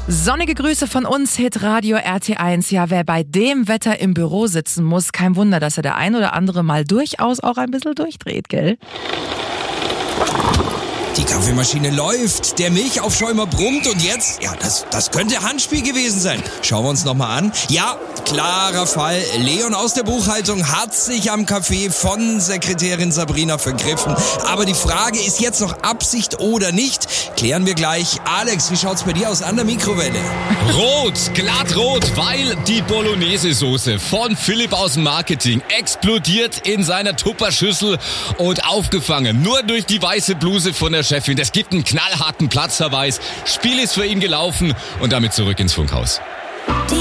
Sonnige Grüße von uns, Hitradio RT1. Ja, wer bei dem Wetter im Büro sitzen muss, kein Wunder, dass er der ein oder andere mal durchaus auch ein bisschen durchdreht, gell? Die Kaffeemaschine läuft, der Milchaufschäumer brummt und jetzt, ja, das könnte Handspiel gewesen sein. Schauen wir uns nochmal an. Ja, klarer Fall. Leon aus der Buchhaltung hat sich am Kaffee von Sekretärin Sabrina vergriffen. Aber die Frage ist jetzt noch Absicht oder nicht? Klären wir gleich. Alex, wie schaut's bei dir aus an der Mikrowelle? Rot, glatt rot, weil die Bolognese-Soße von Philipp aus dem Marketing explodiert in seiner Tupperschüssel und aufgefangen. Nur durch die weiße Bluse von der Chefin. Das gibt einen knallharten Platzverweis. Spiel ist für ihn gelaufen und damit zurück ins Funkhaus.